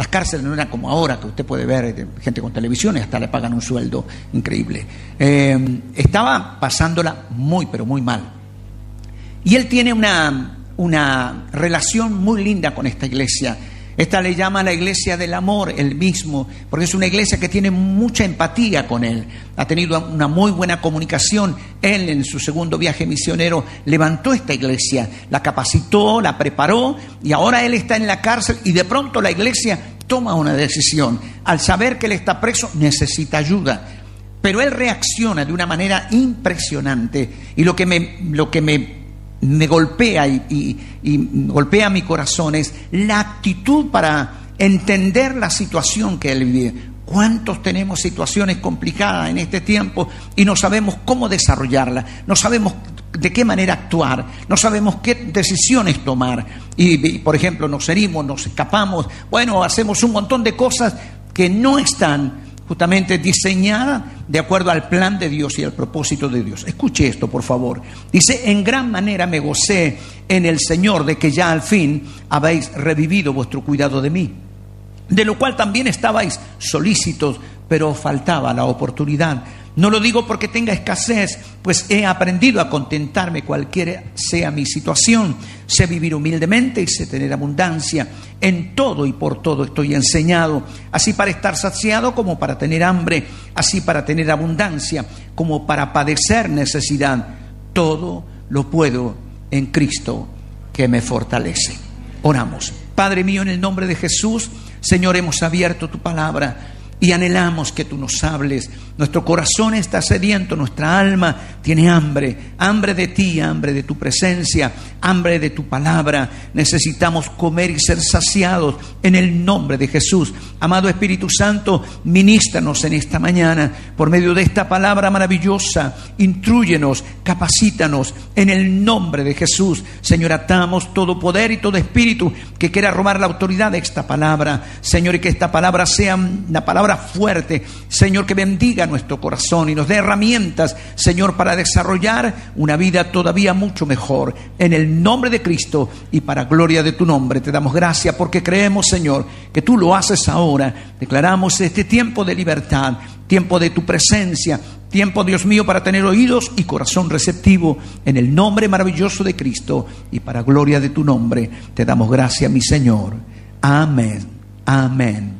Las cárceles no eran como ahora, que usted puede ver gente con televisión y hasta le pagan un sueldo increíble. Estaba pasándola muy, pero muy mal. Y él tiene una relación muy linda con esta iglesia. Esta le llama la iglesia del amor, él mismo, porque es una iglesia que tiene mucha empatía con él. Ha tenido una muy buena comunicación. Él, en su segundo viaje misionero, levantó esta iglesia, la capacitó, la preparó, y ahora él está en la cárcel y de pronto la iglesia toma una decisión. Al saber que él está preso, necesita ayuda. Pero él reacciona de una manera impresionante. Y lo que me golpea y golpea mi corazón es la actitud para entender la situación que él vive. ¿Cuántos tenemos situaciones complicadas en este tiempo y no sabemos cómo desarrollarla? No sabemos de qué manera actuar, no sabemos qué decisiones tomar. Y por ejemplo, nos herimos, nos escapamos, hacemos un montón de cosas que no están justamente diseñada de acuerdo al plan de Dios y al propósito de Dios. Escuche esto, por favor. Dice: en gran manera me gocé en el Señor de que ya al fin habéis revivido vuestro cuidado de mí, de lo cual también estabais solícitos, pero os faltaba la oportunidad. No lo digo porque tenga escasez, pues he aprendido a contentarme cualquiera sea mi situación. Sé vivir humildemente y sé tener abundancia. En todo y por todo estoy enseñado, así para estar saciado como para tener hambre, así para tener abundancia como para padecer necesidad. Todo lo puedo en Cristo que me fortalece. Oramos. Padre mío, en el nombre de Jesús, Señor, hemos abierto tu palabra y anhelamos que tú nos hables. Nuestro corazón está sediento, nuestra alma tiene hambre de ti, hambre de tu presencia, hambre de tu palabra. Necesitamos comer y ser saciados en el nombre de Jesús. Amado Espíritu Santo, ministranos en esta mañana por medio de esta palabra maravillosa. Intrúyenos, capacítanos en el nombre de Jesús. Señor, atamos todo poder y todo espíritu que quiera robar la autoridad de esta palabra. Señor, y que esta palabra sea una palabra fuerte, Señor, que bendiga nuestro corazón y nos dé herramientas, Señor, para desarrollar una vida todavía mucho mejor. En el nombre de Cristo y para gloria de tu nombre te damos gracias, porque creemos, Señor, que tú lo haces ahora. Declaramos este tiempo de libertad, tiempo de tu presencia, tiempo, Dios mío, para tener oídos y corazón receptivo. En el nombre maravilloso de Cristo y para gloria de tu nombre te damos gracias, mi Señor. Amén, amén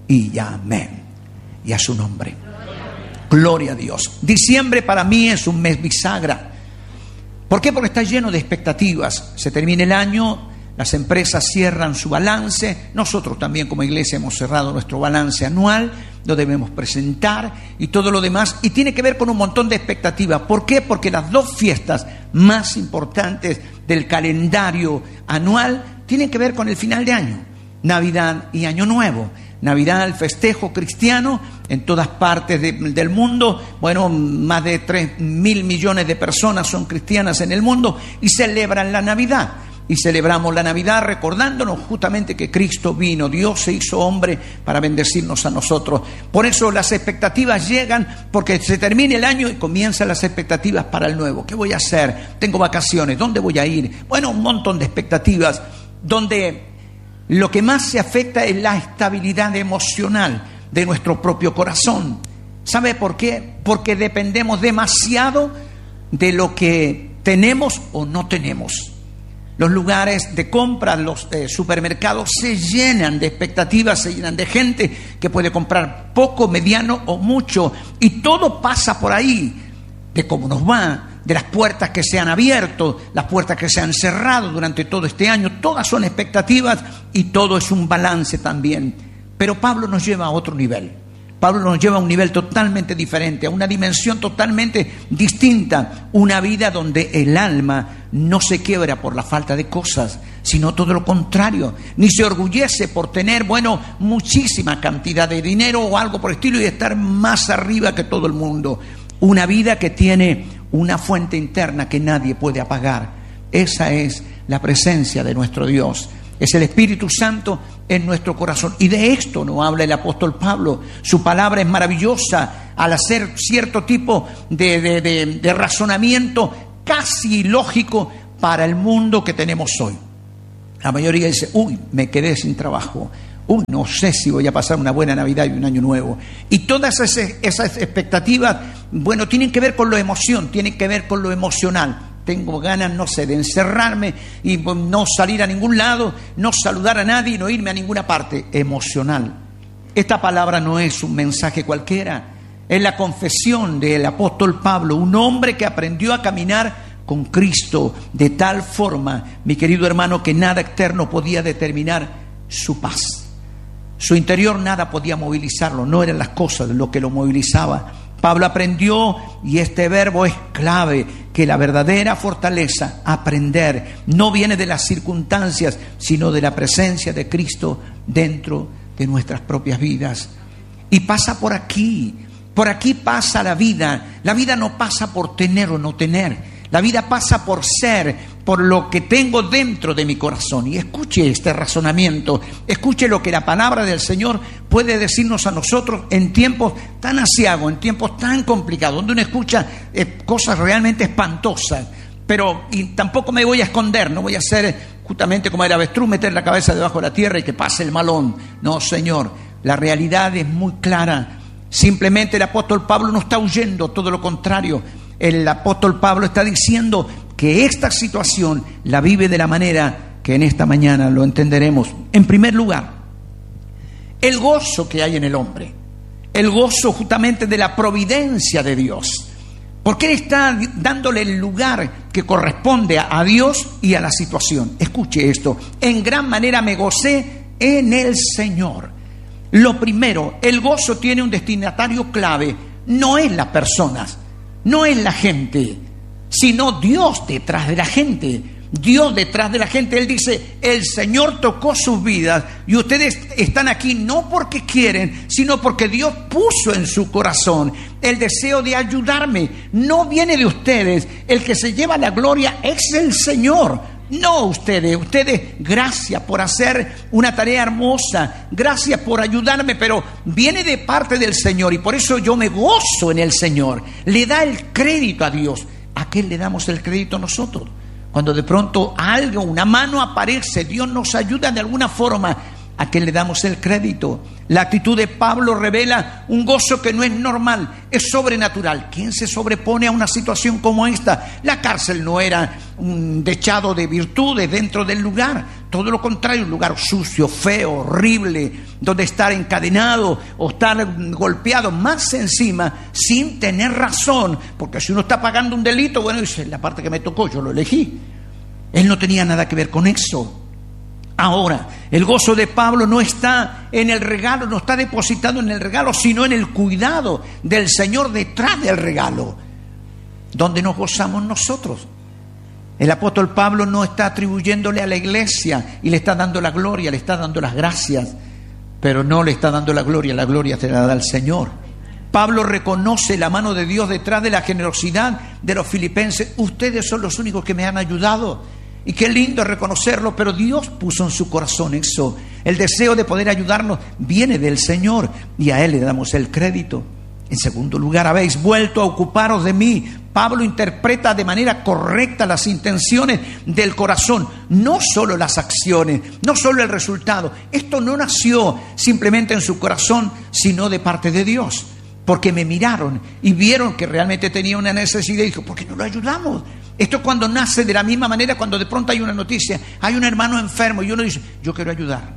y amén. Y a su nombre. Gloria a Dios. Diciembre para mí es un mes bisagra. ¿Por qué? Porque está lleno de expectativas. Se termina el año, las empresas cierran su balance. Nosotros también como iglesia hemos cerrado nuestro balance anual. Lo debemos presentar y todo lo demás. Y tiene que ver con un montón de expectativas. ¿Por qué? Porque las dos fiestas más importantes del calendario anual tienen que ver con el final de año. Navidad y Año Nuevo. Navidad, el festejo cristiano en todas partes del mundo. Más de 3.000 millones de personas son cristianas en el mundo y celebran la Navidad. Y celebramos la Navidad recordándonos justamente que Cristo vino, Dios se hizo hombre para bendecirnos a nosotros. Por eso las expectativas llegan, porque se termina el año y comienzan las expectativas para el nuevo. ¿Qué voy a hacer? Tengo vacaciones, ¿dónde voy a ir? Un montón de expectativas donde lo que más se afecta es la estabilidad emocional de nuestro propio corazón. ¿Sabe por qué? Porque dependemos demasiado de lo que tenemos o no tenemos. Los lugares de compra, los supermercados se llenan de expectativas, se llenan de gente que puede comprar poco, mediano o mucho. Y todo pasa por ahí, de cómo nos va, de las puertas que se han abierto, las puertas que se han cerrado durante todo este año. Todas son expectativas y todo es un balance también. Pero Pablo nos lleva a otro nivel. Pablo nos lleva a un nivel totalmente diferente, a una dimensión totalmente distinta. Una vida donde el alma no se quiebra por la falta de cosas, sino todo lo contrario. Ni se orgullece por tener, muchísima cantidad de dinero o algo por el estilo y estar más arriba que todo el mundo. Una vida que tiene una fuente interna que nadie puede apagar. Esa es la presencia de nuestro Dios. Es el Espíritu Santo en nuestro corazón. Y de esto nos habla el apóstol Pablo. Su palabra es maravillosa al hacer cierto tipo de razonamiento casi ilógico para el mundo que tenemos hoy. La mayoría dice: me quedé sin trabajo. no sé si voy a pasar una buena Navidad y un año nuevo. Y todas esas expectativas, bueno, tienen que ver con la emoción, tienen que ver con lo emocional. Tengo ganas, no sé, de encerrarme y no salir a ningún lado, no saludar a nadie y no irme a ninguna parte. Emocional. Esta palabra no es un mensaje cualquiera. Es la confesión del apóstol Pablo, un hombre que aprendió a caminar con Cristo de tal forma, mi querido hermano, que nada externo podía determinar su paz. Su interior nada podía movilizarlo, no eran las cosas lo que lo movilizaba. Pablo aprendió, y este verbo es clave, que la verdadera fortaleza, aprender, no viene de las circunstancias, sino de la presencia de Cristo dentro de nuestras propias vidas. Y pasa por aquí pasa la vida. La vida no pasa por tener o no tener. La vida pasa por ser, por lo que tengo dentro de mi corazón. Y escuche este razonamiento, escuche lo que la palabra del Señor puede decirnos a nosotros en tiempos tan aciagos, en tiempos tan complicados, donde uno escucha cosas realmente espantosas. Pero y tampoco me voy a esconder, no voy a ser justamente como el avestruz, meter la cabeza debajo de la tierra y que pase el malón. No, Señor, la realidad es muy clara. Simplemente el apóstol Pablo no está huyendo, todo lo contrario. El apóstol Pablo está diciendo que esta situación la vive de la manera que en esta mañana lo entenderemos. En primer lugar, el gozo que hay en el hombre, el gozo justamente de la providencia de Dios, porque Él está dándole el lugar que corresponde a Dios y a la situación. Escuche esto: en gran manera me gocé en el Señor. Lo primero, el gozo tiene un destinatario clave, no es las personas, no es la gente, sino Dios detrás de la gente. Dios detrás de la gente. Él dice, el Señor tocó sus vidas y ustedes están aquí no porque quieren, sino porque Dios puso en su corazón el deseo de ayudarme. No viene de ustedes, el que se lleva la gloria es el Señor. No ustedes, gracias por hacer una tarea hermosa, gracias por ayudarme, pero viene de parte del Señor y por eso yo me gozo en el Señor. Le da el crédito a Dios. ¿A qué le damos el crédito nosotros? Cuando de pronto algo, una mano aparece, Dios nos ayuda de alguna forma, ¿a qué le damos el crédito? La actitud de Pablo revela un gozo que no es normal, es sobrenatural. ¿Quién se sobrepone a una situación como esta? La cárcel no era un dechado de virtudes dentro del lugar, todo lo contrario, un lugar sucio, feo, horrible, donde estar encadenado o estar golpeado más encima sin tener razón, porque si uno está pagando un delito, bueno, dice, la parte que me tocó, yo lo elegí. Él no tenía nada que ver con eso. Ahora, el gozo de Pablo no está en el regalo, no está depositado en el regalo, sino en el cuidado del Señor detrás del regalo. ¿Dónde nos gozamos nosotros? El apóstol Pablo no está atribuyéndole a la iglesia y le está dando la gloria, le está dando las gracias, pero no le está dando la gloria se la da al Señor. Pablo reconoce la mano de Dios detrás de la generosidad de los filipenses. Ustedes son los únicos que me han ayudado. Y qué lindo reconocerlo, pero Dios puso en su corazón eso. El deseo de poder ayudarnos viene del Señor y a Él le damos el crédito. En segundo lugar, habéis vuelto a ocuparos de mí. Pablo interpreta de manera correcta las intenciones del corazón, no solo las acciones, no solo el resultado. Esto no nació simplemente en su corazón, sino de parte de Dios. Porque me miraron y vieron que realmente tenía una necesidad y dijo, ¿por qué no lo ayudamos? Esto cuando nace de la misma manera, cuando de pronto hay una noticia, hay un hermano enfermo y uno dice, yo quiero ayudar.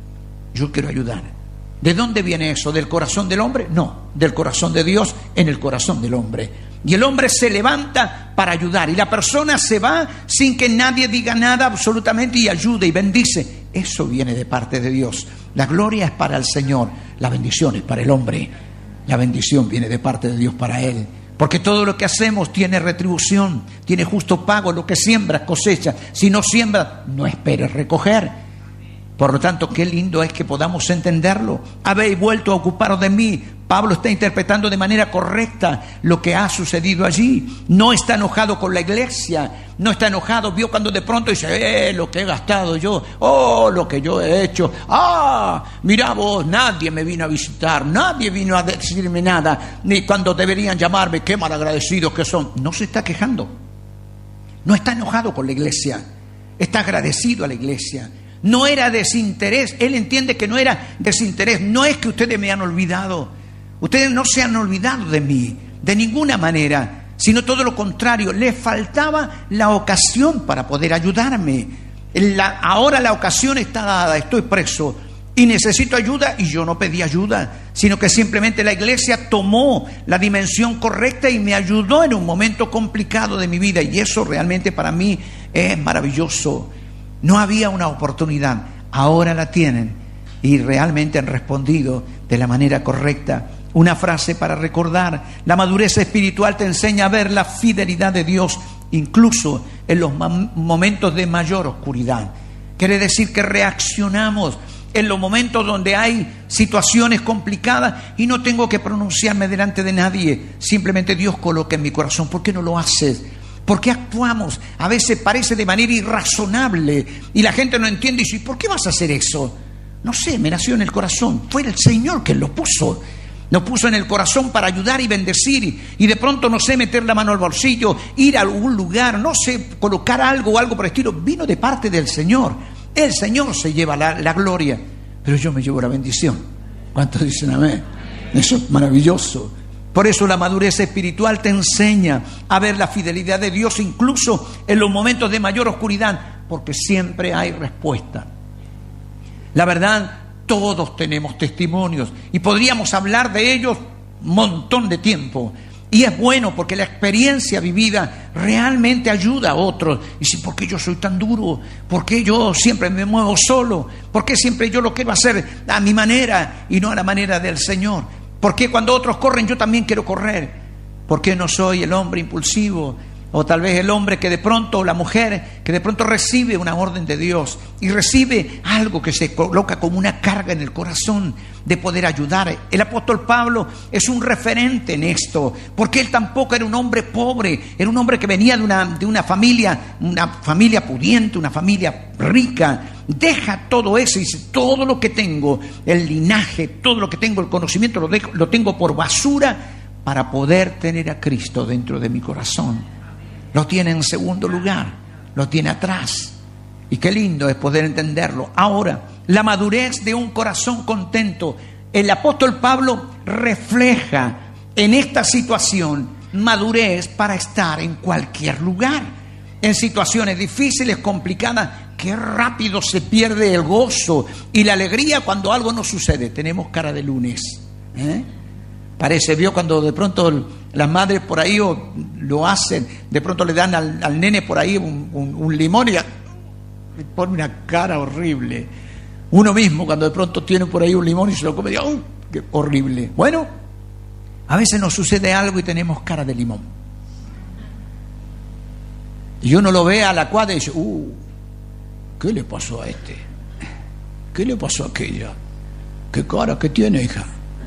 ¿De dónde viene eso? ¿Del corazón del hombre? No, del corazón de Dios en el corazón del hombre. Y el hombre se levanta para ayudar y la persona se va sin que nadie diga nada absolutamente y ayuda y bendice. Eso viene de parte de Dios. La gloria es para el Señor, la bendición es para el hombre. La bendición viene de parte de Dios para él. Porque todo lo que hacemos tiene retribución, tiene justo pago. Lo que siembras, cosecha. Si no siembras, no esperes recoger. Por lo tanto, qué lindo es que podamos entenderlo. Habéis vuelto a ocuparos de mí. Pablo está interpretando de manera correcta lo que ha sucedido allí. No está enojado con la iglesia, no está enojado. Vio cuando de pronto dice, lo que he gastado yo, lo que yo he hecho. Mirá vos, nadie me vino a visitar, nadie vino a decirme nada, ni cuando deberían llamarme, qué malagradecidos que son. No se está quejando, no está enojado con la iglesia, está agradecido a la iglesia. No era desinterés. Él entiende que no era desinterés. No es que ustedes me han olvidado. Ustedes no se han olvidado de mí, de ninguna manera, sino todo lo contrario. Les faltaba la ocasión para poder ayudarme. Ahora la ocasión está dada, estoy preso y necesito ayuda, y yo no pedí ayuda, sino que simplemente la iglesia tomó la dimensión correcta y me ayudó en un momento complicado de mi vida, y eso realmente para mí es maravilloso. No había una oportunidad, ahora la tienen y realmente han respondido de la manera correcta. Una frase para recordar: la madurez espiritual te enseña a ver la fidelidad de Dios incluso en los momentos de mayor oscuridad. Quiere decir que reaccionamos en los momentos donde hay situaciones complicadas y no tengo que pronunciarme delante de nadie. Simplemente Dios coloca en mi corazón: ¿por qué no lo haces? ¿Por qué actuamos? A veces parece de manera irrazonable y la gente no entiende y dice: ¿por qué vas a hacer eso? No sé, me nació en el corazón. Fue el Señor quien lo puso. Nos puso en el corazón para ayudar y bendecir, y de pronto, no sé, meter la mano al bolsillo, ir a algún lugar, no sé, colocar algo o algo por el estilo. Vino de parte del Señor. El Señor se lleva la gloria, pero yo me llevo la bendición. ¿Cuántos dicen amén? Eso es maravilloso. Por eso la madurez espiritual te enseña a ver la fidelidad de Dios incluso en los momentos de mayor oscuridad, porque siempre hay respuesta. La verdad, todos tenemos testimonios y podríamos hablar de ellos un montón de tiempo. Y es bueno porque la experiencia vivida realmente ayuda a otros. Y si, ¿por qué yo soy tan duro? ¿Por qué yo siempre me muevo solo? ¿Por qué siempre yo lo quiero hacer a mi manera y no a la manera del Señor? ¿Por qué cuando otros corren yo también quiero correr? ¿Por qué no soy el hombre impulsivo? O tal vez el hombre que de pronto, o la mujer que de pronto recibe una orden de Dios y recibe algo que se coloca como una carga en el corazón de poder ayudar. El apóstol Pablo es un referente en esto, porque él tampoco era un hombre pobre, era un hombre que venía de una familia pudiente, una familia rica. Deja todo eso y dice: todo lo que tengo, el linaje, todo lo que tengo, el conocimiento, lo tengo por basura para poder tener a Cristo dentro de mi corazón. Lo tiene en segundo lugar, lo tiene atrás. Y qué lindo es poder entenderlo. Ahora, la madurez de un corazón contento. El apóstol Pablo refleja en esta situación madurez para estar en cualquier lugar. En situaciones difíciles, complicadas, qué rápido se pierde el gozo y la alegría cuando algo no sucede. Tenemos cara de lunes, Parece, vio cuando de pronto las madres por ahí lo hacen, de pronto le dan al nene por ahí un limón y le pone una cara horrible. Uno mismo cuando de pronto tiene por ahí un limón y se lo come, ¡oh, qué horrible! Bueno, a veces nos sucede algo y tenemos cara de limón. Y uno lo ve a la cuadra y dice: ¿qué le pasó a este? ¿Qué le pasó a aquella? ¿Qué cara que tiene, hija?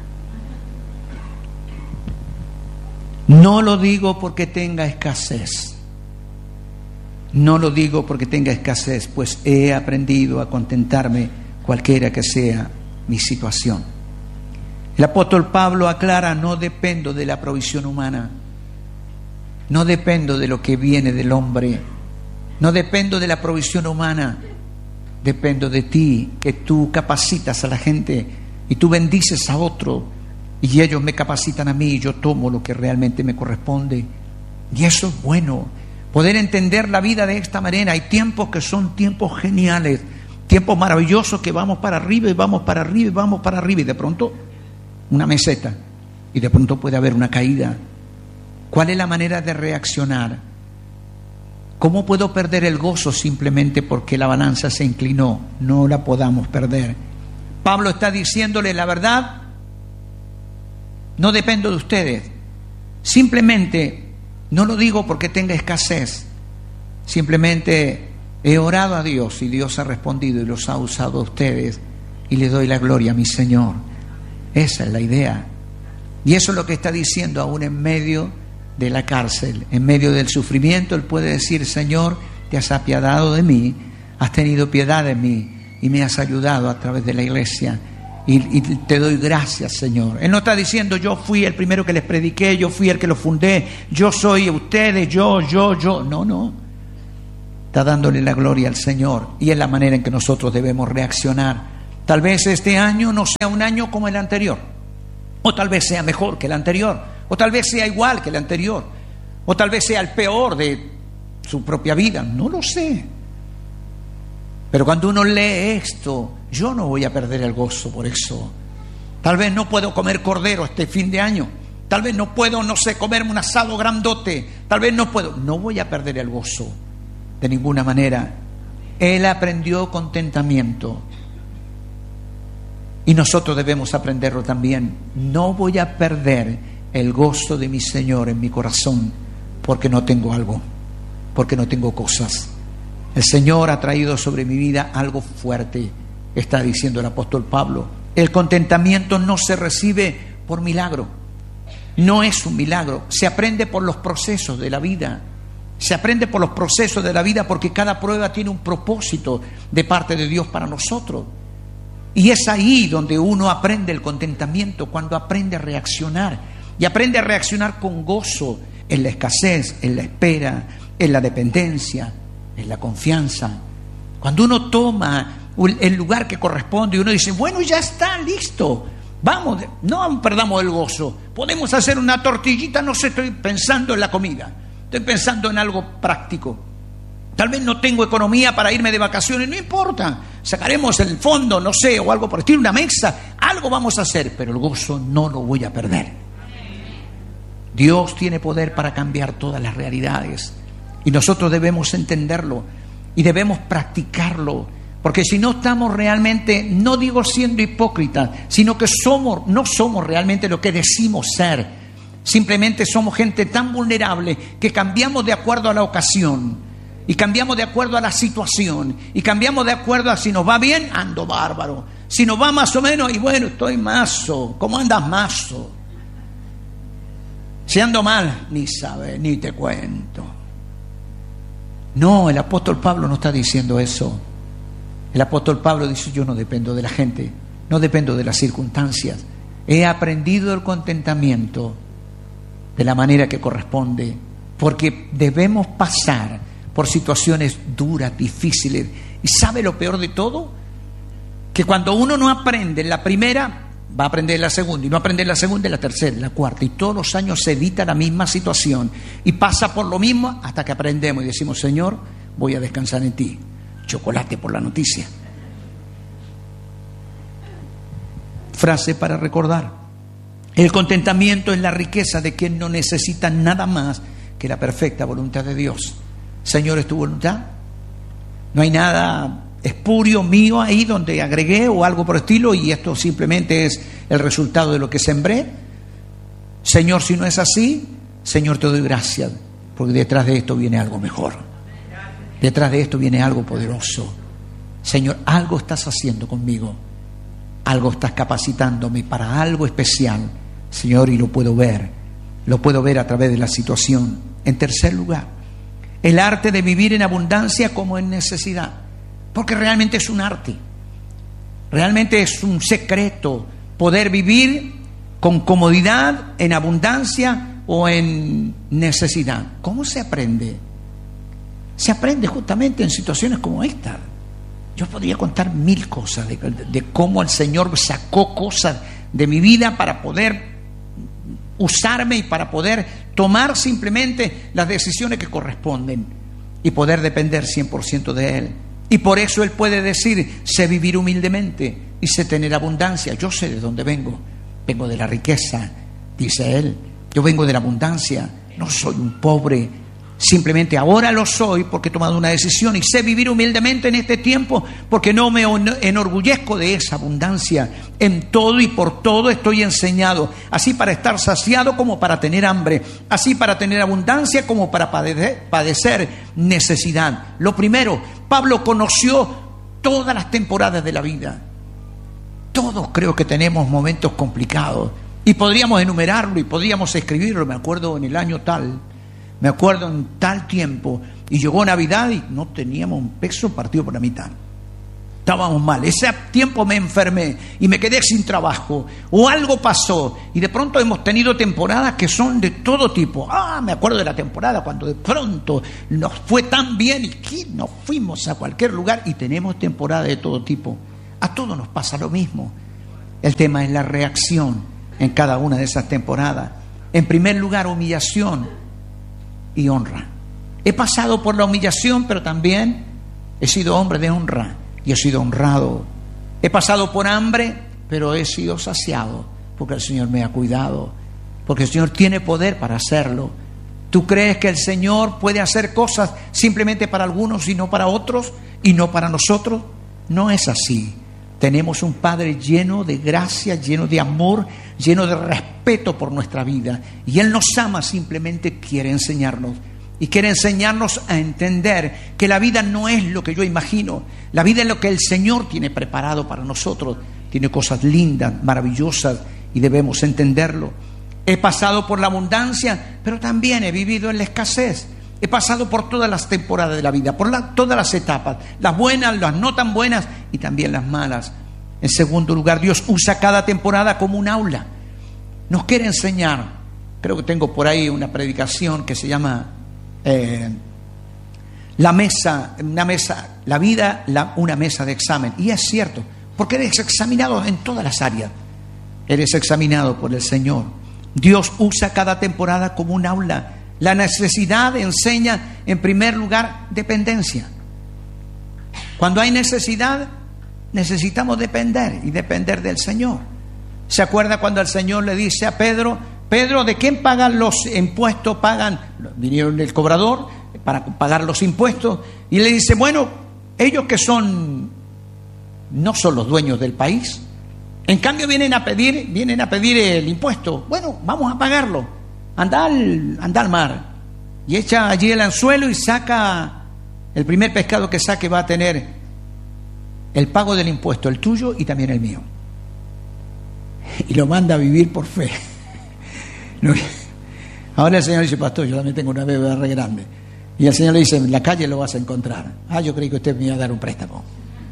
No lo digo porque tenga escasez. No lo digo porque tenga escasez, pues he aprendido a contentarme cualquiera que sea mi situación. El apóstol Pablo aclara: no dependo de la provisión humana. No dependo de lo que viene del hombre. No dependo de la provisión humana. Dependo de ti, que tú capacitas a la gente y tú bendices a otro. Y ellos me capacitan a mí y yo tomo lo que realmente me corresponde. Y eso es bueno, poder entender la vida de esta manera. Hay tiempos que son tiempos geniales, tiempos maravillosos que vamos para arriba y vamos para arriba y vamos para arriba. Y de pronto una meseta y de pronto puede haber una caída. ¿Cuál es la manera de reaccionar? ¿Cómo puedo perder el gozo simplemente porque la balanza se inclinó? No la podamos perder. Pablo está diciéndole: la verdad, no dependo de ustedes. Simplemente, no lo digo porque tenga escasez. Simplemente he orado a Dios y Dios ha respondido y los ha usado a ustedes y le doy la gloria a mi Señor. Esa es la idea. Y eso es lo que está diciendo aún en medio de la cárcel, en medio del sufrimiento. Él puede decir: Señor, te has apiadado de mí, has tenido piedad de mí y me has ayudado a través de la iglesia. Y te doy gracias, Señor. Él no está diciendo: yo fui el primero que les prediqué, yo fui el que lo fundé, yo soy ustedes, yo. No. está dándole la gloria al Señor, y es la manera en que nosotros debemos reaccionar. Tal vez este año no sea un año como el anterior, o tal vez sea mejor que el anterior, o tal vez sea igual que el anterior, o tal vez sea el peor de su propia vida, no lo sé. Pero cuando uno lee esto, yo no voy a perder el gozo por eso. Tal vez no puedo comer cordero este fin de año, tal vez no puedo, comerme un asado grandote, tal vez no puedo, no voy a perder el gozo de ninguna manera. Él aprendió contentamiento y nosotros debemos aprenderlo también. No voy a perder el gozo de mi Señor en mi corazón porque no tengo algo, porque no tengo cosas. El Señor ha traído sobre mi vida algo fuerte, está diciendo el apóstol Pablo. El contentamiento no se recibe por milagro, no es un milagro, se aprende por los procesos de la vida. Se aprende por los procesos de la vida porque cada prueba tiene un propósito de parte de Dios para nosotros. Y es ahí donde uno aprende el contentamiento, cuando aprende a reaccionar. Y aprende a reaccionar con gozo en la escasez, en la espera, en la dependencia, en la confianza. Cuando uno toma el lugar que corresponde y uno dice, bueno, ya está, listo, vamos, no perdamos el gozo. Podemos hacer una tortillita, no sé, estoy pensando en la comida. Estoy pensando en algo práctico. Tal vez no tengo economía para irme de vacaciones, no importa. Sacaremos el fondo, no sé, o algo por el estilo, una mesa. Algo vamos a hacer, pero el gozo no lo voy a perder. Dios tiene poder para cambiar todas las realidades. Y nosotros debemos entenderlo y debemos practicarlo. Porque si no estamos realmente, no digo siendo hipócritas, sino que no somos realmente lo que decimos ser. Simplemente somos gente tan vulnerable que cambiamos de acuerdo a la ocasión, y cambiamos de acuerdo a la situación, y cambiamos de acuerdo a si nos va bien, ando bárbaro, si nos va más o menos, y bueno, estoy mazo. ¿Cómo andas mazo? Si ando mal, ni sabes, ni te cuento. No, el apóstol Pablo no está diciendo eso. El apóstol Pablo dice, yo no dependo de la gente, no dependo de las circunstancias. He aprendido el contentamiento de la manera que corresponde, porque debemos pasar por situaciones duras, difíciles. ¿Y sabe lo peor de todo? Que cuando uno no aprende en la primera, va a aprender en la segunda, y no aprende en la segunda, en la tercera, en la cuarta, y todos los años se evita la misma situación, y pasa por lo mismo hasta que aprendemos y decimos, Señor, voy a descansar en ti. Chocolate por la noticia. Frase para recordar. El contentamiento es la riqueza de quien no necesita nada más que la perfecta voluntad de Dios. Señor, ¿es tu voluntad? No hay nada espurio mío ahí donde agregué o algo por el estilo y esto simplemente es el resultado de lo que sembré. Señor, si no es así, Señor, te doy gracias, porque detrás de esto viene algo mejor. Detrás de esto viene algo poderoso. Señor, algo estás haciendo conmigo. Algo estás capacitándome para algo especial, Señor, y lo puedo ver a través de la situación. En tercer lugar, el arte de vivir en abundancia como en necesidad, porque realmente es un arte, realmente es un secreto poder vivir con comodidad, en abundancia o en necesidad. ¿Cómo se aprende? Se aprende justamente en situaciones como esta. Yo podría contar 1000 cosas de cómo el Señor sacó cosas de mi vida para poder usarme y para poder tomar simplemente las decisiones que corresponden y poder depender 100% de Él. Y por eso Él puede decir, sé vivir humildemente y sé tener abundancia. Yo sé de dónde vengo. Vengo de la riqueza, dice Él. Yo vengo de la abundancia. No soy un pobre. Simplemente ahora lo soy porque he tomado una decisión y sé vivir humildemente en este tiempo porque no me enorgullezco de esa abundancia. En todo y por todo estoy enseñado, así para estar saciado como para tener hambre, así para tener abundancia como para padecer necesidad. Lo primero, Pablo conoció todas las temporadas de la vida. Todos creo que tenemos momentos complicados y podríamos enumerarlo y podríamos escribirlo. Me acuerdo en el año tal, me acuerdo en tal tiempo, y llegó Navidad y no teníamos un peso partido por la mitad. estábamos mal. Ese tiempo me enfermé y me quedé sin trabajo, o algo pasó, y de pronto hemos tenido temporadas que son de todo tipo. Me acuerdo de la temporada cuando de pronto nos fue tan bien y nos fuimos a cualquier lugar, y tenemos temporadas de todo tipo. A todos nos pasa lo mismo. El tema es la reacción en cada una de esas temporadas. En primer lugar, humillación y honra. He pasado por la humillación, pero también he sido hombre de honra y he sido honrado. He pasado por hambre, pero he sido saciado, porque el Señor me ha cuidado, porque el Señor tiene poder para hacerlo. ¿Tú crees que el Señor puede hacer cosas simplemente para algunos y no para otros, y no para nosotros? No es así. Tenemos un Padre lleno de gracia, lleno de amor, lleno de respeto por nuestra vida. Y Él nos ama, simplemente quiere enseñarnos. Y quiere enseñarnos a entender que la vida no es lo que yo imagino. La vida es lo que el Señor tiene preparado para nosotros. Tiene cosas lindas, maravillosas, y debemos entenderlo. He pasado por la abundancia, pero también he vivido en la escasez. He pasado por todas las temporadas de la vida, por todas las etapas, las buenas, las no tan buenas y también las malas. En segundo lugar, Dios usa cada temporada como un aula. Nos quiere enseñar. Creo que tengo por ahí una predicación que se llama la vida, una mesa de examen. Y es cierto, porque eres examinado en todas las áreas. Eres examinado por el Señor. Dios usa cada temporada como un aula. La necesidad enseña, en primer lugar, dependencia. Cuando hay necesidad, necesitamos depender, y depender del Señor. ¿Se acuerda cuando el Señor le dice a Pedro: Pedro, ¿de quién pagan los impuestos? Vinieron el cobrador para pagar los impuestos, y le dice: bueno, ellos que no son los dueños del país, en cambio vienen a pedir el impuesto. Bueno, vamos a pagarlo. Anda al mar y echa allí el anzuelo y saca el primer pescado que saque. Va a tener el pago del impuesto, el tuyo y también el mío. Y lo manda a vivir por fe. Ahora el Señor dice: pastor, yo también tengo una deuda re grande. Y el Señor le dice: en la calle lo vas a encontrar. Yo creí que usted me iba a dar un préstamo.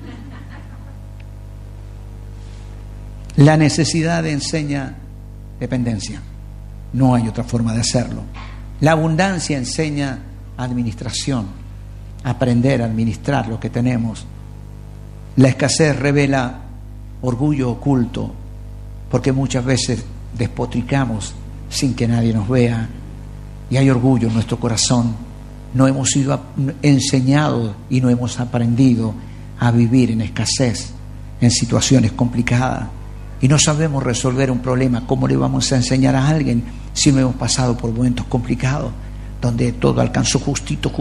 La necesidad enseña dependencia. No hay otra forma de hacerlo. La abundancia enseña administración, aprender a administrar lo que tenemos. La escasez revela orgullo oculto, porque muchas veces despotricamos sin que nadie nos vea, y hay orgullo en nuestro corazón. No hemos sido enseñados y no hemos aprendido a vivir en escasez, en situaciones complicadas, y no sabemos resolver un problema. ¿Cómo le vamos a enseñar a alguien si no hemos pasado por momentos complicados, donde todo alcanzó justito?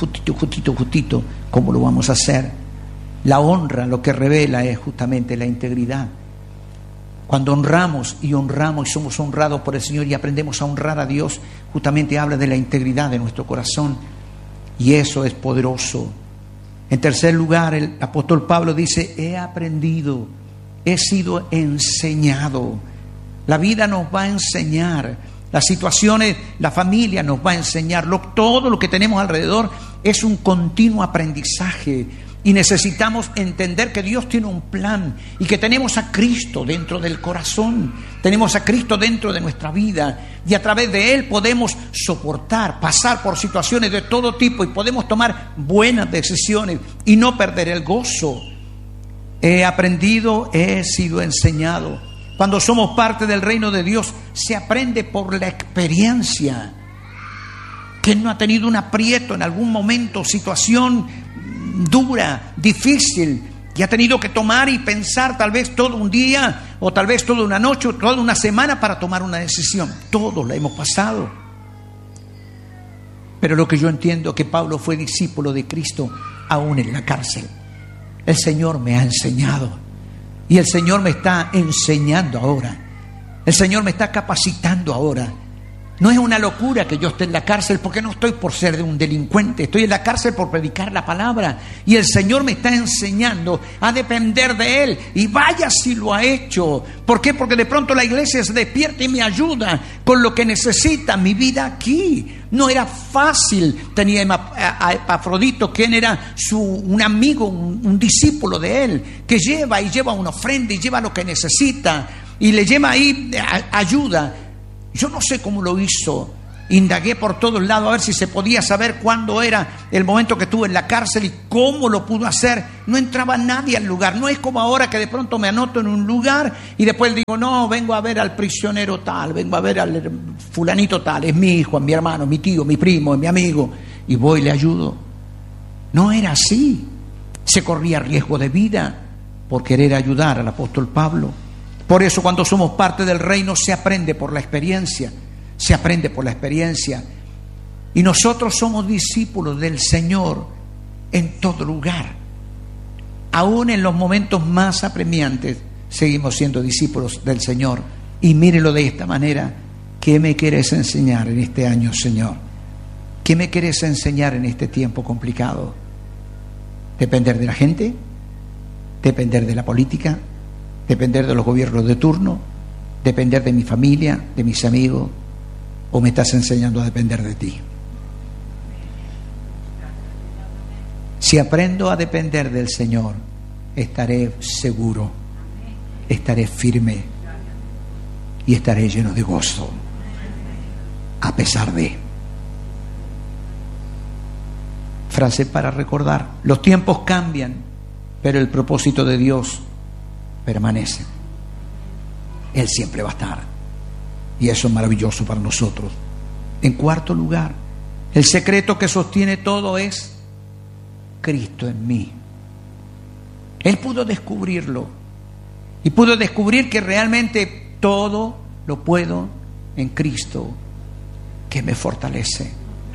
¿Cómo lo vamos a hacer? La honra lo que revela es justamente la integridad. Cuando honramos y somos honrados por el Señor y aprendemos a honrar a Dios, justamente habla de la integridad de nuestro corazón, y eso es poderoso. En tercer lugar, el apóstol Pablo dice: he aprendido, he sido enseñado. La vida nos va a enseñar, las situaciones, la familia nos va a enseñar, todo lo que tenemos alrededor es un continuo aprendizaje, y necesitamos entender que Dios tiene un plan y que tenemos a Cristo dentro del corazón, tenemos a Cristo dentro de nuestra vida, y a través de Él podemos pasar por situaciones de todo tipo, y podemos tomar buenas decisiones y no perder el gozo. He aprendido, he sido enseñado. Cuando somos parte del reino de Dios, se aprende por la experiencia. ¿Quién no ha tenido un aprieto en algún momento, situación dura, difícil, y ha tenido que tomar y pensar tal vez todo un día, o tal vez toda una noche, o toda una semana para tomar una decisión? Todos la hemos pasado. Pero lo que yo entiendo es que Pablo fue discípulo de Cristo aún en la cárcel. El Señor me ha enseñado, y el Señor me está enseñando ahora. El Señor me está capacitando ahora. No es una locura que yo esté en la cárcel, porque no estoy por ser un delincuente, estoy en la cárcel por predicar la palabra. Y el Señor me está enseñando a depender de Él. Y vaya si lo ha hecho. ¿Por qué? Porque de pronto la iglesia se despierta y me ayuda con lo que necesita mi vida aquí. No era fácil. Tenía a Epafrodito, quien era un amigo, un discípulo de Él, que lleva una ofrenda y lleva lo que necesita. Y le lleva ahí ayuda. Yo no sé cómo lo hizo. Indagué por todos lados a ver si se podía saber cuándo era el momento que estuve en la cárcel y cómo lo pudo hacer. No entraba nadie al lugar. No es como ahora que de pronto me anoto en un lugar y después digo, no, vengo a ver al prisionero tal, vengo a ver al fulanito tal, es mi hijo, es mi hermano, mi tío, mi primo, es mi amigo, y voy y le ayudo. No era así. Se corría riesgo de vida por querer ayudar al apóstol Pablo. Por eso cuando somos parte del reino se aprende por la experiencia, se aprende por la experiencia. Y nosotros somos discípulos del Señor en todo lugar. Aún en los momentos más apremiantes seguimos siendo discípulos del Señor. Y mírelo de esta manera. ¿Qué me quieres enseñar en este año, Señor? ¿Qué me quieres enseñar en este tiempo complicado? ¿Depender de la gente? ¿Depender de la política? ¿Depender de los gobiernos de turno? ¿Depender de mi familia, de mis amigos? ¿O me estás enseñando a depender de ti? Si aprendo a depender del Señor, estaré seguro, estaré firme y estaré lleno de gozo, a pesar de. Frase para recordar: los tiempos cambian, pero el propósito de Dios permanece. Él siempre va a estar. Y eso es maravilloso para nosotros. En cuarto lugar, el secreto que sostiene todo es Cristo en mí. Él pudo descubrirlo. Y pudo descubrir que realmente todo lo puedo en Cristo, que me fortalece.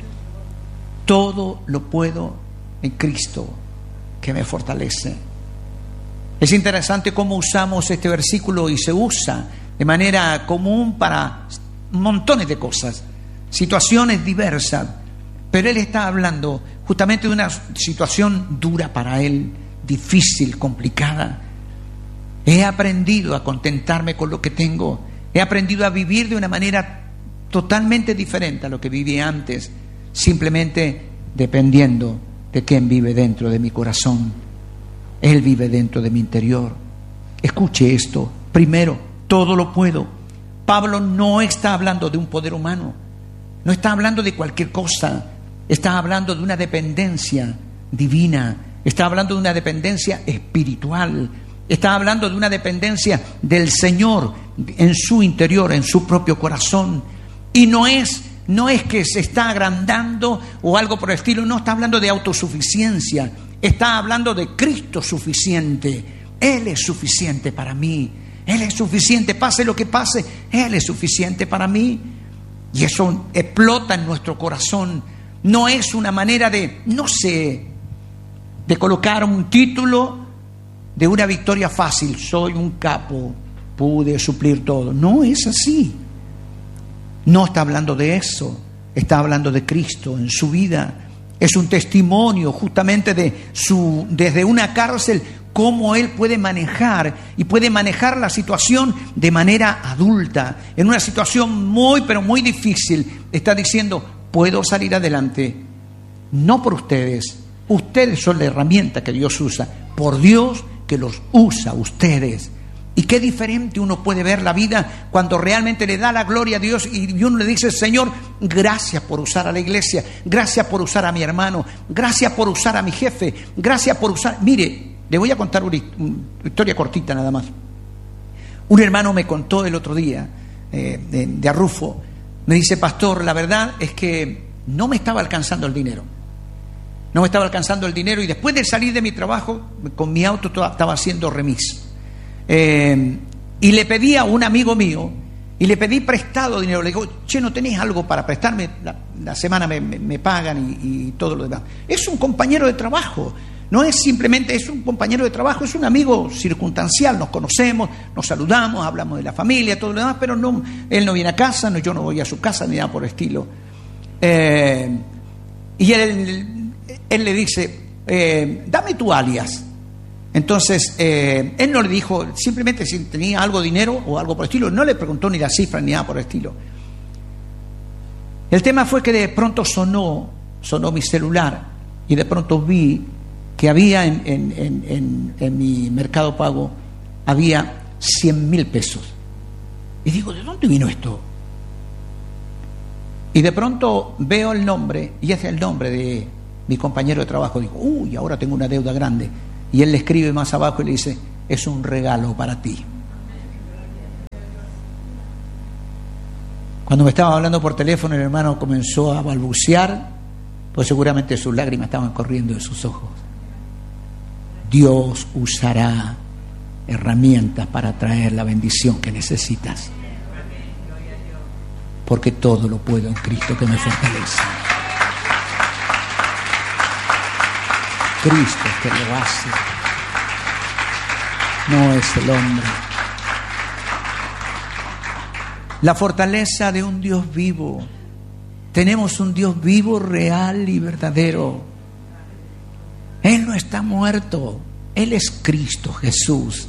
Todo lo puedo en Cristo, que me fortalece. Es interesante cómo usamos este versículo y se usa de manera común para montones de cosas, situaciones diversas, pero él está hablando justamente de una situación dura para él, difícil, complicada. He aprendido a contentarme con lo que tengo, he aprendido a vivir de una manera totalmente diferente a lo que vivía antes, simplemente dependiendo de quién vive dentro de mi corazón. Él vive dentro de mi interior. Escuche esto. Primero, todo lo puedo. Pablo no está hablando de un poder humano, no está hablando de cualquier cosa, está hablando de una dependencia divina, está hablando de una dependencia espiritual, está hablando de una dependencia del Señor en su interior, en su propio corazón. Y no es que se está agrandando o algo por el estilo, no está hablando de autosuficiencia, está hablando de Cristo suficiente. Él es suficiente para mí. Él es suficiente, pase lo que pase, Él es suficiente para mí. Y eso explota en nuestro corazón. No es una manera de, no sé, de colocar un título de una victoria fácil. Soy un capo, pude suplir todo. No es así. No está hablando de eso. Está hablando de Cristo en su vida. Es un testimonio justamente desde una cárcel, cómo él puede manejar y puede manejar la situación de manera adulta, en una situación muy, pero muy difícil. Está diciendo, puedo salir adelante, no por ustedes. Ustedes son la herramienta que Dios usa, por Dios que los usa ustedes. Y qué diferente uno puede ver la vida cuando realmente le da la gloria a Dios y uno le dice, Señor, gracias por usar a la iglesia, gracias por usar a mi hermano, gracias por usar a mi jefe, gracias por usar... Mire, le voy a contar una historia cortita nada más. Un hermano me contó el otro día, de Arrufo, me dice, pastor, la verdad es que no me estaba alcanzando el dinero. No me estaba alcanzando el dinero y después de salir de mi trabajo, con mi auto estaba haciendo remis. Y le pedí a un amigo mío y le pedí prestado dinero. Le digo, che, ¿no tenés algo para prestarme? La semana me pagan y todo lo demás. Es un compañero de trabajo. No es simplemente, es un compañero de trabajo, es un amigo circunstancial, nos conocemos, nos saludamos, hablamos de la familia, todo lo demás, pero no, él no viene a casa, no, yo no voy a su casa, ni nada por el estilo. Y él le dice, dame tu alias. Entonces, él no le dijo simplemente si tenía algo de dinero o algo por el estilo, no le preguntó ni la cifra ni nada por el estilo. El tema fue que de pronto sonó mi celular y de pronto vi que había en mi Mercado Pago, había 100.000 pesos. Y digo, ¿de dónde vino esto? Y de pronto veo el nombre, y es el nombre de mi compañero de trabajo. Digo, uy, ahora tengo una deuda grande. Y él le escribe más abajo y le dice, es un regalo para ti. Cuando me estaba hablando por teléfono, el hermano comenzó a balbucear, pues seguramente sus lágrimas estaban corriendo de sus ojos. Dios usará herramientas para traer la bendición que necesitas, porque todo lo puedo en Cristo que me fortalece. Cristo es que lo hace, no es el hombre. La fortaleza de un Dios vivo. Tenemos un Dios vivo, real y verdadero. Él no está muerto, Él es Cristo Jesús.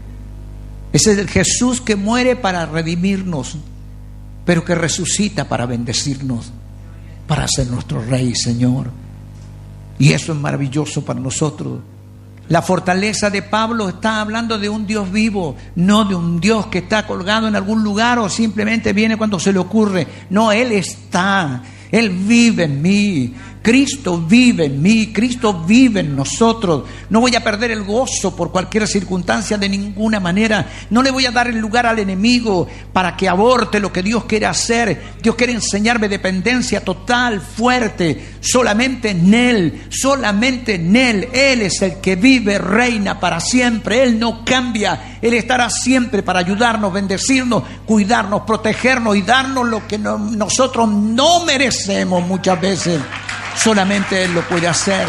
Es el Jesús que muere para redimirnos, pero que resucita para bendecirnos, para ser nuestro Rey y Señor. Y eso es maravilloso para nosotros. La fortaleza de Pablo está hablando de un Dios vivo, no de un Dios que está colgado en algún lugar o simplemente viene cuando se le ocurre. No, Él está, Él vive en mí. Cristo vive en mí, Cristo vive en nosotros. No voy a perder el gozo por cualquier circunstancia de ninguna manera. No le voy a dar el lugar al enemigo para que aborte lo que Dios quiere hacer. Dios quiere enseñarme dependencia total, fuerte, solamente en Él, solamente en Él. Él es el que vive, reina para siempre. Él no cambia, Él estará siempre para ayudarnos, bendecirnos, cuidarnos, protegernos y darnos lo que nosotros no merecemos muchas veces. Solamente Él lo puede hacer.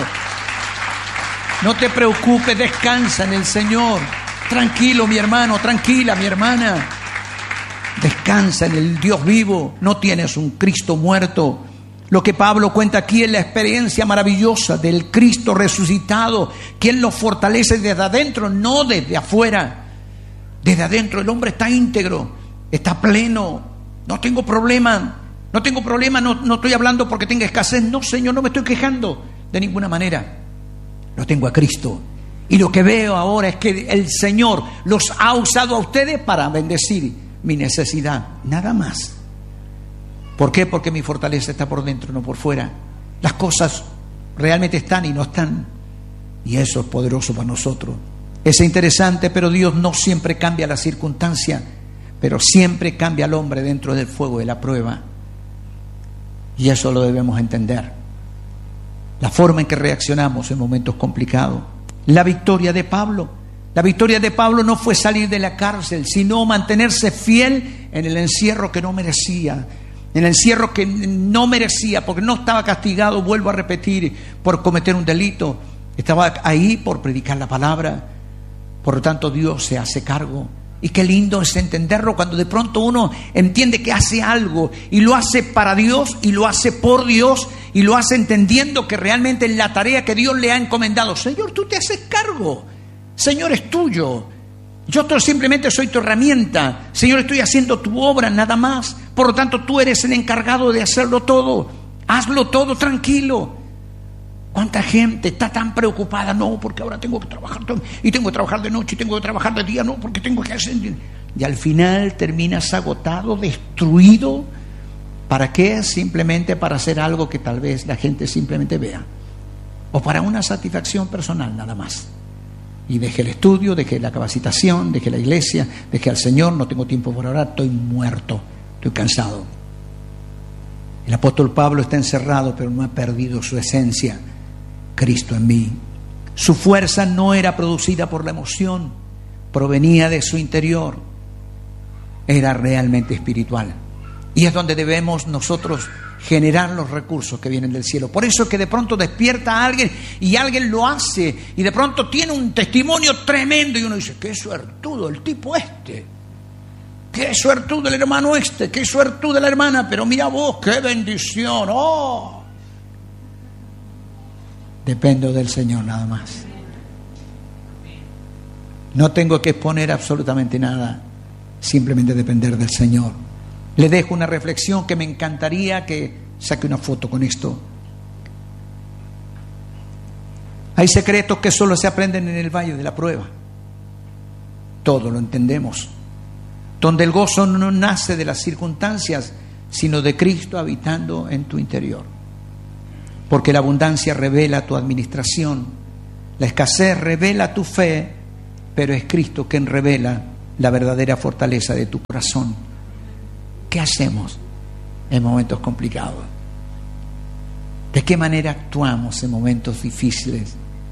No te preocupes, descansa en el Señor. Tranquilo, mi hermano, tranquila, mi hermana. Descansa en el Dios vivo. No tienes un Cristo muerto. Lo que Pablo cuenta aquí es la experiencia maravillosa del Cristo resucitado, quien nos fortalece desde adentro, no desde afuera. Desde adentro el hombre está íntegro, está pleno. No tengo problema. No tengo problema, no estoy hablando porque tenga escasez. No, Señor, no me estoy quejando de ninguna manera. Lo tengo a Cristo. Y lo que veo ahora es que el Señor los ha usado a ustedes para bendecir mi necesidad. Nada más. ¿Por qué? Porque mi fortaleza está por dentro, no por fuera. Las cosas realmente están y no están. Y eso es poderoso para nosotros. Es interesante, pero Dios no siempre cambia la circunstancia, pero siempre cambia al hombre dentro del fuego de la prueba. Y eso lo debemos entender. La forma en que reaccionamos en momentos complicados. La victoria de Pablo. La victoria de Pablo no fue salir de la cárcel, sino mantenerse fiel en el encierro que no merecía. En el encierro que no merecía, porque no estaba castigado, vuelvo a repetir, por cometer un delito. Estaba ahí por predicar la palabra. Por lo tanto, Dios se hace cargo. Y qué lindo es entenderlo cuando de pronto uno entiende que hace algo y lo hace para Dios y lo hace por Dios y lo hace entendiendo que realmente es la tarea que Dios le ha encomendado. Señor, tú te haces cargo. Señor, es tuyo. Yo simplemente soy tu herramienta. Señor, estoy haciendo tu obra, nada más. Por lo tanto, tú eres el encargado de hacerlo todo. Hazlo todo tranquilo. ¿Cuánta gente está tan preocupada? No, porque ahora tengo que trabajar y tengo que trabajar de noche y tengo que trabajar de día. No, porque tengo que hacer... Y al final terminas agotado, destruido. ¿Para qué? Simplemente para hacer algo que tal vez la gente simplemente vea. O para una satisfacción personal, nada más. Y dejé el estudio, dejé la capacitación, dejé la iglesia, dejé al Señor, no tengo tiempo por orar, estoy muerto, estoy cansado. El apóstol Pablo está encerrado, pero no ha perdido su esencia. Cristo en mí. Su fuerza no era producida por la emoción, provenía de su interior. Era realmente espiritual. Y es donde debemos nosotros generar los recursos que vienen del cielo. Por eso es que de pronto despierta a alguien y alguien lo hace y de pronto tiene un testimonio tremendo y uno dice, qué suertudo el tipo este, qué suertudo el hermano este, qué suertudo la hermana, pero mira vos, qué bendición, oh. Dependo del Señor nada más. No tengo que exponer absolutamente nada, simplemente depender del Señor. Le dejo una reflexión que me encantaría que saque una foto con esto. Hay secretos que solo se aprenden en el valle de la prueba. Todo lo entendemos. Donde el gozo no nace de las circunstancias, sino de Cristo habitando en tu interior. Porque la abundancia revela tu administración, la escasez revela tu fe, pero es Cristo quien revela la verdadera fortaleza de tu corazón. ¿Qué hacemos en momentos complicados? ¿De qué manera actuamos en momentos difíciles?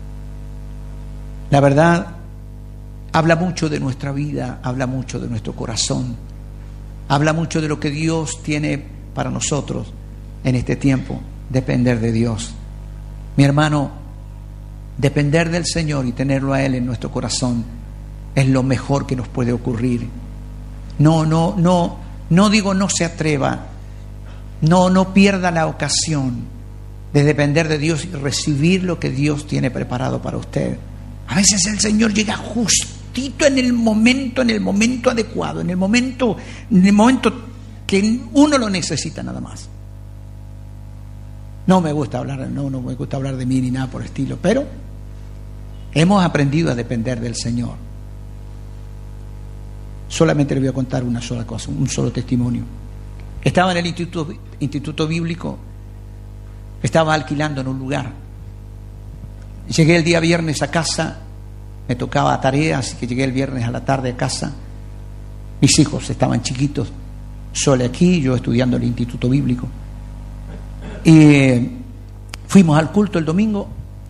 La verdad habla mucho de nuestra vida, habla mucho de nuestro corazón, habla mucho de lo que Dios tiene para nosotros en este tiempo. Depender de Dios. Mi hermano, depender del Señor y tenerlo a Él en nuestro corazón es lo mejor que nos puede ocurrir. No digo no se atreva, no pierda la ocasión de depender de Dios y recibir lo que Dios tiene preparado para usted. A veces el Señor llega justito en el momento adecuado, en el momento que uno lo necesita nada más. No me gusta hablar de mí ni nada por el estilo, pero hemos aprendido a depender del Señor. Solamente le voy a contar una sola cosa, un solo testimonio. Estaba en el instituto bíblico, estaba alquilando en un lugar. Llegué el día viernes a casa, me tocaba tarea, así que llegué el viernes a la tarde a casa. Mis hijos estaban chiquitos, solo aquí, yo estudiando en el instituto bíblico. Y fuimos al culto el domingo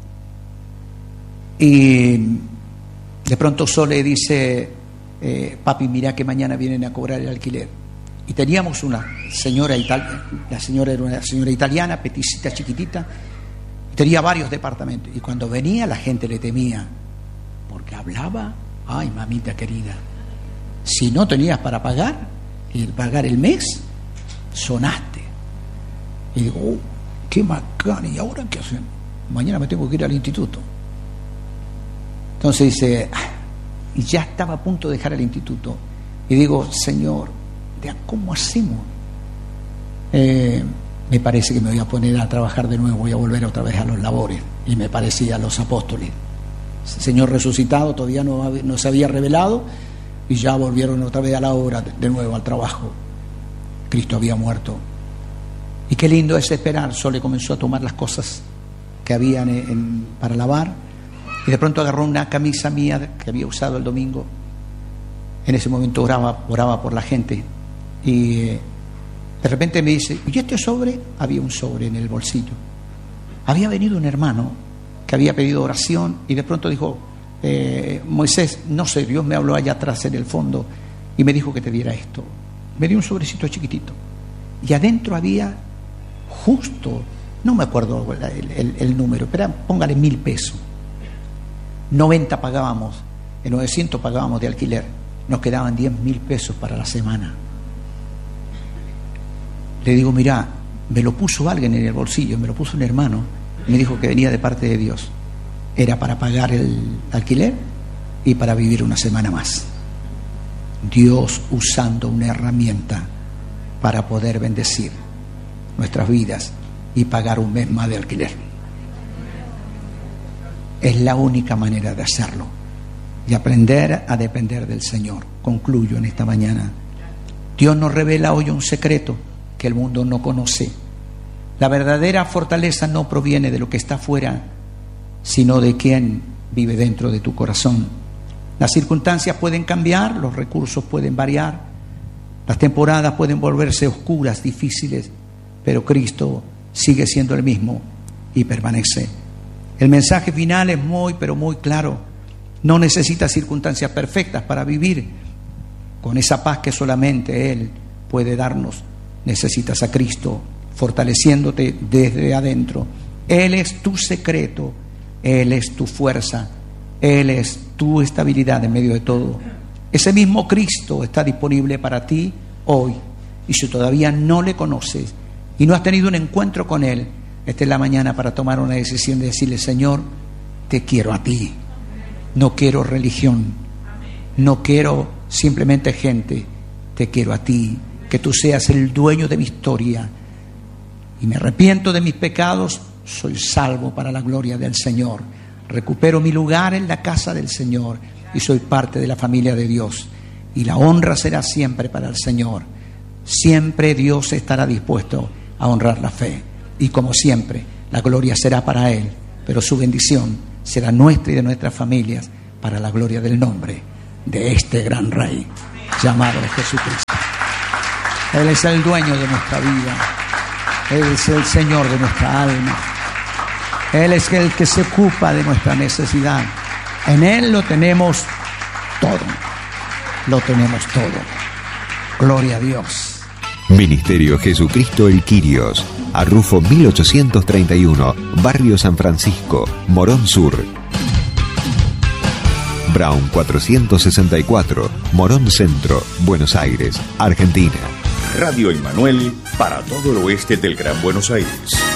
y de pronto Sole dice, papi, mira que mañana vienen a cobrar el alquiler. Y teníamos una señora italiana, la señora era una señora italiana, peticita, chiquitita, y tenía varios departamentos. Y cuando venía la gente le temía, porque hablaba, ay mamita querida, si no tenías para pagar el mes, sonaste. Y digo, qué bacán, ¿y ahora qué hacen? Mañana me tengo que ir al instituto. Entonces dice, y ya estaba a punto de dejar el instituto. Y digo, Señor, ¿cómo hacemos? Me parece que me voy a poner a trabajar de nuevo, voy a volver otra vez a los labores. Y me parecía a los apóstoles. El Señor resucitado todavía no se había revelado y ya volvieron otra vez a la obra, de nuevo al trabajo. Cristo había muerto. Y qué lindo es esperar. Sole comenzó a tomar las cosas que habían para lavar y de pronto agarró una camisa mía que había usado el domingo. En ese momento oraba por la gente y de repente me dice, ¿y este sobre? Había un sobre en el bolsillo. Había venido un hermano que había pedido oración y de pronto dijo, Moisés, no sé, Dios me habló allá atrás en el fondo y me dijo que te diera esto. Me dio un sobrecito chiquitito y adentro había justo, no me acuerdo el número, pero póngale 1,000 pesos. 90 pagábamos, 900 pagábamos de alquiler, nos quedaban 10,000 pesos para la semana. Le digo, mirá, me lo puso alguien en el bolsillo, me lo puso un hermano, me dijo que venía de parte de Dios. Era para pagar el alquiler y para vivir una semana más. Dios usando una herramienta para poder bendecir nuestras vidas y pagar un mes más de alquiler. Es la única manera de hacerlo y aprender a depender del Señor. Concluyo en esta mañana. Dios nos revela hoy un secreto que el mundo no conoce. La verdadera fortaleza no proviene de lo que está afuera, sino de quien vive dentro de tu corazón. Las circunstancias pueden cambiar, los recursos pueden variar, las temporadas pueden volverse oscuras, difíciles, pero Cristo sigue siendo el mismo y permanece. El mensaje final es muy, pero muy claro. No necesitas circunstancias perfectas para vivir con esa paz que solamente Él puede darnos. necesitas a Cristo fortaleciéndote desde adentro. Él es tu secreto, Él es tu fuerza, Él es tu estabilidad en medio de todo. Ese mismo Cristo está disponible para ti hoy. Y si todavía no le conoces y no has tenido un encuentro con Él, esta es la mañana para tomar una decisión de decirle: Señor, te quiero a ti. No quiero religión, no quiero simplemente gente, te quiero a ti. Que tú seas el dueño de mi historia. Y me arrepiento de mis pecados, soy salvo para la gloria del Señor. Recupero mi lugar en la casa del Señor y soy parte de la familia de Dios. Y la honra será siempre para el Señor. Siempre Dios estará dispuesto a honrar la fe. Y como siempre, la gloria será para Él, pero su bendición será nuestra y de nuestras familias para la gloria del nombre de este gran Rey llamado Jesucristo. Él es el dueño de nuestra vida. Él es el Señor de nuestra alma. Él es el que se ocupa de nuestra necesidad. En Él lo tenemos todo. Lo tenemos todo. Gloria a Dios. Ministerio Jesucristo el Quirios, Arrufo 1831, Barrio San Francisco, Morón Sur. Brown 464, Morón Centro, Buenos Aires, Argentina. Radio Emmanuel para todo el oeste del Gran Buenos Aires.